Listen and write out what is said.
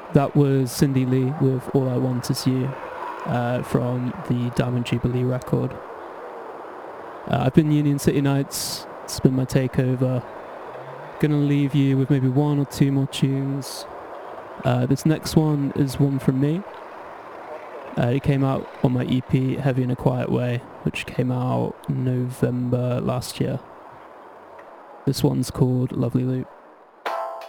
That was Cindy Lee with All I Want Is You from the Diamond Jubilee record. I've been Union City Nights, it's been my takeover. Gonna leave you with maybe one or two more tunes. This next one is one from me. It came out on my EP Heavy in a Quiet Way, which came out November last year. This one's called Lovely Loop.